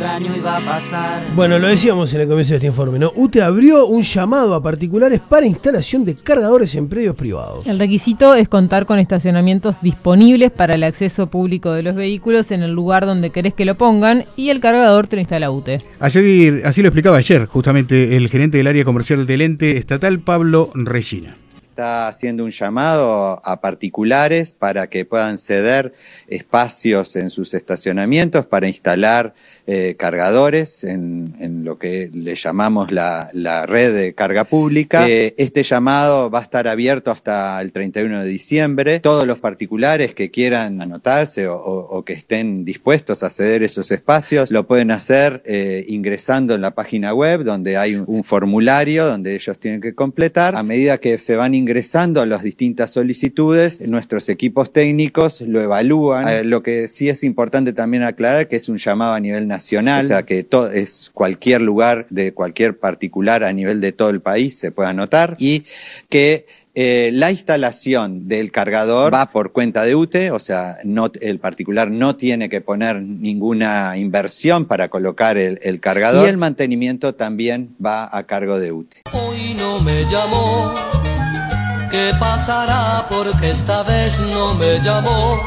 extraño iba a pasar. Bueno, lo decíamos en el comienzo de este informe, ¿no? UTE abrió un llamado a particulares para instalación de cargadores en predios privados. El requisito es contar con estacionamientos disponibles para el acceso público de los vehículos en el lugar donde querés que lo pongan y el cargador te lo instala UTE. Ayer, así lo explicaba ayer, justamente el gerente del área comercial del ente estatal, Pablo Regina. Está haciendo un llamado a particulares para que puedan ceder espacios en sus estacionamientos para instalar cargadores en lo que le llamamos la red de carga pública. Este llamado va a estar abierto hasta el 31 de diciembre. Todos los particulares que quieran anotarse o que estén dispuestos a ceder esos espacios lo pueden hacer ingresando en la página web, donde hay un formulario donde ellos tienen que completar. A medida que se van ingresando a las distintas solicitudes, nuestros equipos técnicos lo evalúan. Lo que sí es importante también aclarar que es un llamado a nivel nacional, o sea que es cualquier lugar de cualquier particular a nivel de todo el país se puede anotar, y que la instalación del cargador va por cuenta de UTE, o sea, el particular no tiene que poner ninguna inversión para colocar el cargador, y el mantenimiento también va a cargo de UTE. Hoy no me llamó, ¿qué pasará? Porque esta vez no me llamó.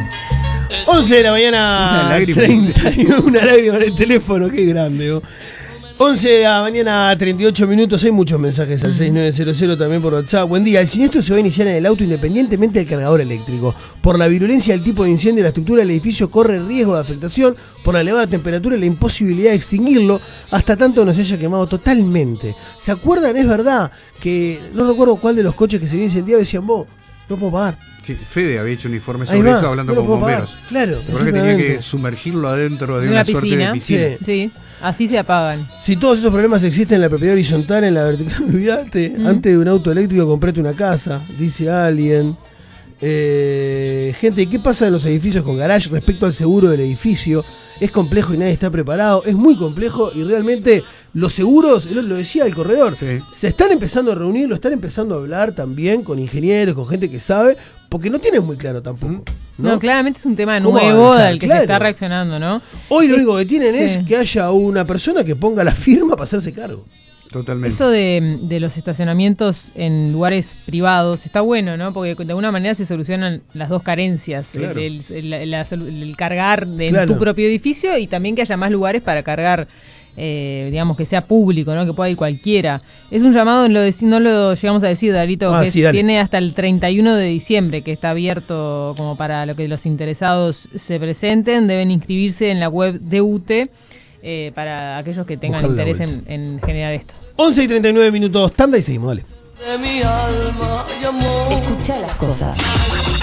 11 de la mañana, 31, una lágrima en el teléfono, qué grande, ¿no? 11 de la mañana, 38 minutos, hay muchos mensajes al 6900 también por WhatsApp. Buen día, el siniestro se va a iniciar en el auto independientemente del cargador eléctrico. Por la virulencia del tipo de incendio, la estructura del edificio corre riesgo de afectación por la elevada temperatura y la imposibilidad de extinguirlo hasta tanto no se haya quemado totalmente. ¿Se acuerdan? Es verdad que no recuerdo cuál de los coches que se había incendiado decían, vos, no puedo pagar. Sí, Fede había hecho un informe sobre eso hablando con bomberos. Claro, porque tenía que sumergirlo adentro de una suerte de piscina. Sí, así se apagan. Si todos esos problemas existen en la propiedad horizontal, en la vertical, olvídate. Antes de un auto eléctrico comprate una casa, dice alguien. Gente, ¿qué pasa en los edificios con garage respecto al seguro del edificio? Es complejo y nadie está preparado. Es muy complejo y realmente los seguros, lo decía el corredor, se están empezando a reunir, lo están empezando a hablar también con ingenieros, con gente que sabe, porque no tienen muy claro tampoco. No, claramente es un tema nuevo al que se está reaccionando, ¿no? Hoy lo único que tienen es que haya una persona que ponga la firma para hacerse cargo. Totalmente. Esto de los estacionamientos en lugares privados está bueno, ¿no? Porque de alguna manera se solucionan las dos carencias, claro. el cargar en tu propio edificio y también que haya más lugares para cargar, digamos, que sea público, ¿no? Que pueda ir cualquiera. Es un llamado, no lo llegamos a decir, Darito, que tiene hasta el 31 de diciembre, que está abierto como para lo que los interesados se presenten. Deben inscribirse en la web de UTE. Para aquellos que tengan interés en generar esto. 11 y 39 minutos, tanda y seguimos, dale. Escuchá las cosas.